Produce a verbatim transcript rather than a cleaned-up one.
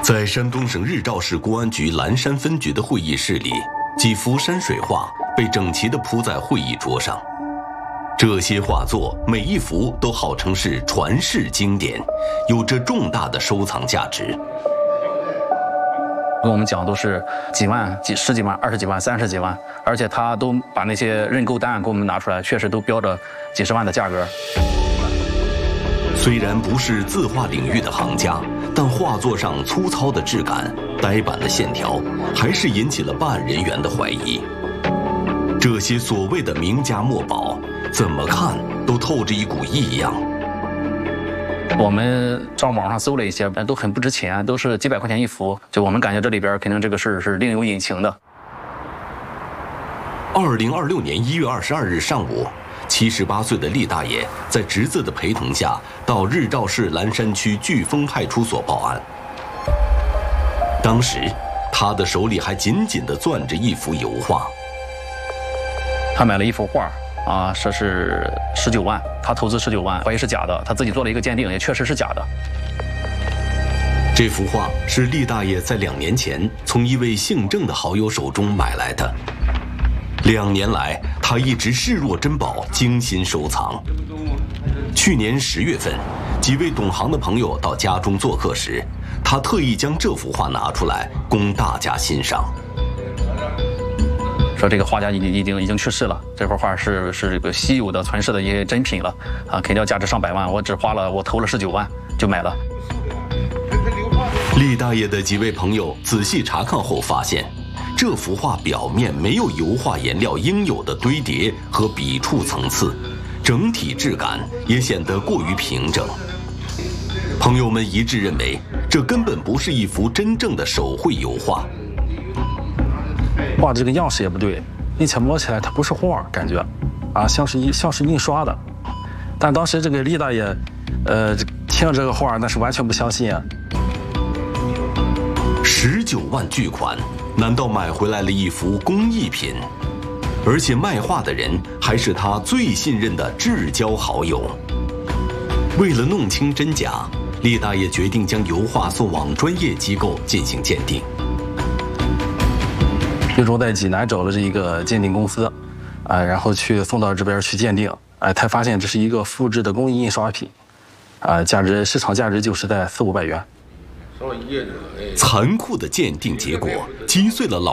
在山东省日照市公安局蓝山分局的会议室里，几幅山水画被整齐地铺在会议桌上。这些画作每一幅都号称是传世经典，有着重大的收藏价值。 跟我们讲都是几万、几十几万、二十几万、三十几万，而且他都把那些认购单给我们拿出来，确实都标着几十万的价格。 虽然不是字画领域的行家，但画作上粗糙的质感、呆板的线条，还是引起了办案人员的怀疑。这些所谓的名家墨宝，怎么看都透着一股异样。 我们上网上搜了一些，但都很不值钱，都是几百块钱一幅。就我们感觉这里边肯定这个事是另有隐情的。 二零二六年一月二十二日上午，七十八岁的厉大爷在侄子的陪同下，到日照市蓝山区飓风派出所报案。当时，他的手里还紧紧地攥着一幅油画。 他买了一幅画。啊，说是十九万，他投资十九万，怀疑是假的，他自己做了一个鉴定，也确实是假的。 这幅画是厉大爷在两年前从一位姓郑的好友手中买来的，两年来他一直视若珍宝，精心收藏。去年十月份，几位懂行的朋友到家中做客时，他特意将这幅画拿出来供大家欣赏。 说这个画家已经已经已经去世了，这幅画是是这个稀有的传世的一些珍品了，啊，肯定要价值上百万，我只花了我投了十九万就买了。 厉大爷的几位朋友仔细查看后发现，这幅画表面没有油画颜料应有的堆叠和笔触层次，整体质感也显得过于平整。朋友们一致认为，这根本不是一幅真正的手绘油画。 画的这个样式也不对，并且摸起来它不是画，感觉，啊，像是一像是印刷的。但当时这个厉大爷，呃，听这个画那是完全不相信啊。 十九万巨款，难道买回来了一幅工艺品？而且卖画的人还是他最信任的至交好友。为了弄清真假，厉大爷决定将油画送往专业机构进行鉴定。 最终在济南找了这一个鉴定公司，啊，然后去送到这边去鉴定，哎，才发现这是一个复制的工艺印刷品，啊，价值市场价值就是在四五百元。 残酷的鉴定结果击碎了老